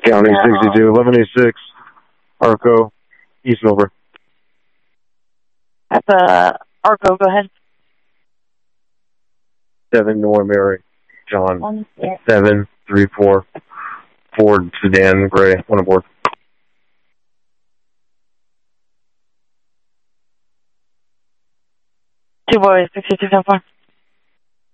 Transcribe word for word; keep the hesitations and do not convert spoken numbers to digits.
County sixty-two, eleven eighty-six, Arco, East Milford. That's uh, Arco, go ahead. seven, Nora Mary, John, One, yeah. seven, three, four, Ford, Sedan, Gray, one aboard. Two boys, sixty-two, ten four.